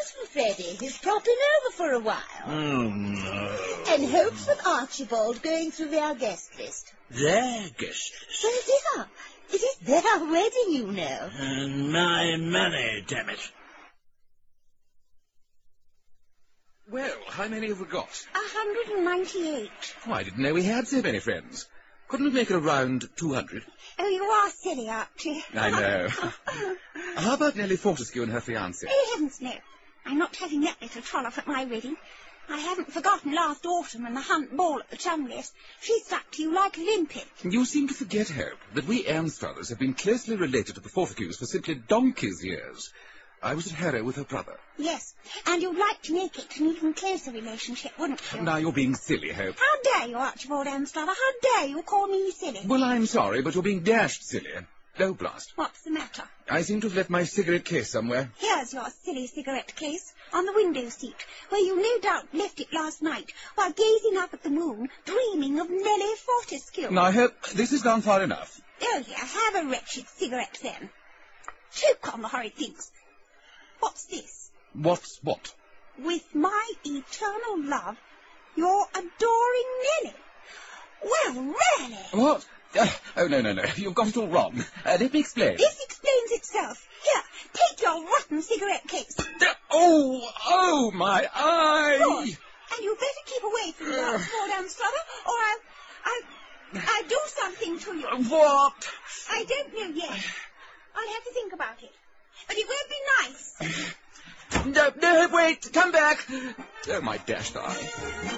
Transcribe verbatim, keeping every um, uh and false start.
Little Freddie, he's popping over for a while. Oh, no. And hopes with Archibald going through their guest list. Their guest list? Well, dear, it is their wedding, you know. And my money, damn it. Well, how many have we got? A hundred and ninety-eight. Oh, I didn't know we had so many friends. Couldn't we make it around two hundred? Oh, you are silly, aren't you? I know. How about Nellie Fortescue and her fiancé? Oh, heavens, no. I'm not having that little trollop at my wedding. I haven't forgotten last autumn and the hunt ball at the Chumleys. She stuck to you like a limpet. You seem to forget, Hope, that we Anstruthers have been closely related to the Fortescues for simply donkey's years. I was at Harrow with her brother. Yes, and you'd like to make it an even closer relationship, wouldn't you? Now you're being silly, Hope. How dare you, Archibald Anstruther? How dare you call me silly? Well, I'm sorry, but you're being dashed silly. Oh, blast. What's the matter? I seem to have left my cigarette case somewhere. Here's your silly cigarette case, on the window seat, where you no doubt left it last night, while gazing up at the moon, dreaming of Nellie Fortescue. Now, Hope, this has gone far enough. Oh, yeah, have a wretched cigarette, then. Choke on the horrid things. What's this? What's what? With my eternal love, your adoring Nellie. Well, really? What? Uh, oh, no, no, no. You've got it all wrong. Uh, let me explain. This explains itself. Here, take your rotten cigarette case. Uh, oh, oh, my eye! Good. And you better keep away from me, Uh. Archibald Anstruther, or I'll... I'll... I'll do something to you. What? I don't know yet. I'll have to think about it. But it won't be nice. No, no, wait, come back. Oh, my dashed eye.